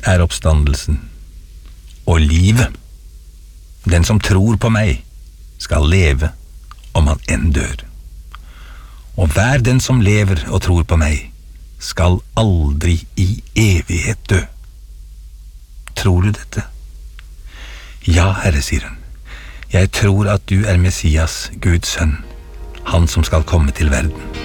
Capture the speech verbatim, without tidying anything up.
er oppstandelsen og livet. Den som tror på meg, skal leve om han enn dør. Og hver den som lever og tror på meg, skal aldri i evighet dø. Tror du dette? Ja, Herre, sier han. Jeg tror at du er Messias, Guds sønn, han som skal komme til verden.